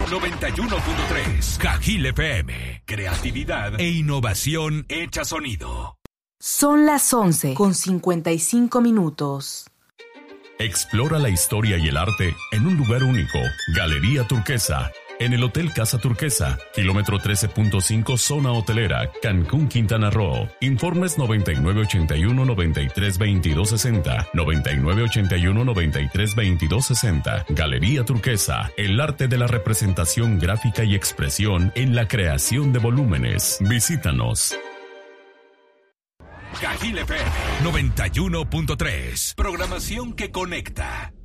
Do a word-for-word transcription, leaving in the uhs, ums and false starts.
noventa y uno punto tres. Cajil F M. Creatividad e innovación hecha sonido. Son las once con cincuenta y cinco minutos. Explora la historia y el arte en un lugar único. Galería Turquesa. En el Hotel Casa Turquesa, kilómetro trece punto cinco, zona hotelera, Cancún, Quintana Roo. Informes noventa y nueve ochenta y uno noventa y tres veintidós sesenta, noventa y nueve ochenta y uno noventa y tres veintidós sesenta. Galería Turquesa, el arte de la representación gráfica y expresión en la creación de volúmenes. Visítanos. Cajil F M noventa y uno punto tres. Programación que conecta.